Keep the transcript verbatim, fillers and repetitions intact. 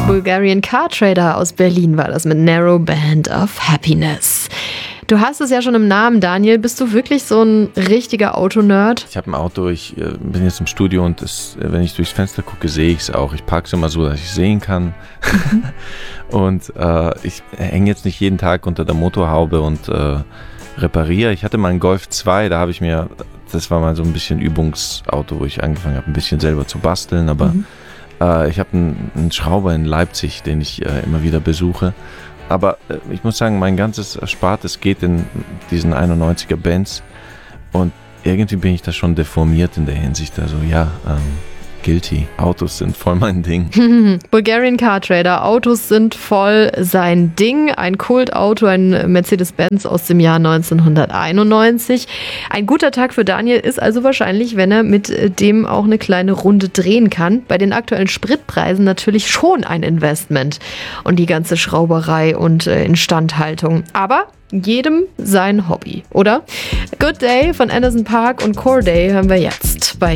Bulgarian Car Trader aus Berlin war das mit Narrow Band of Happiness. Du hast es ja schon im Namen, Daniel. Bist du wirklich so ein richtiger Autonerd? Ich habe ein Auto, ich äh, bin jetzt im Studio und das, äh, wenn ich durchs Fenster gucke, sehe ich es auch. Ich parke es immer so, dass ich sehen kann. Mhm. und äh, ich hänge jetzt nicht jeden Tag unter der Motorhaube und äh, repariere. Ich hatte mal einen Golf zwei, da habe ich mir, das war mal so ein bisschen Übungsauto, wo ich angefangen habe, ein bisschen selber zu basteln. Aber mhm. äh, ich habe einen, einen Schrauber in Leipzig, den ich äh, immer wieder besuche. Aber äh, ich muss sagen, mein ganzes Erspartes geht in diesen einundneunziger Benz und irgendwie bin ich da schon deformiert in der Hinsicht. Also ja, ähm, guilty. Autos sind voll mein Ding. Bulgarian Car Trader. Autos sind voll sein Ding. Ein Kultauto, ein Mercedes-Benz aus dem Jahr neunzehnhunderteinundneunzig. Ein guter Tag für Daniel ist also wahrscheinlich, wenn er mit dem auch eine kleine Runde drehen kann. Bei den aktuellen Spritpreisen natürlich schon ein Investment. Und die ganze Schrauberei und äh, Instandhaltung. Aber jedem sein Hobby, oder? Good Day von Anderson .Paak und Corday hören wir jetzt bei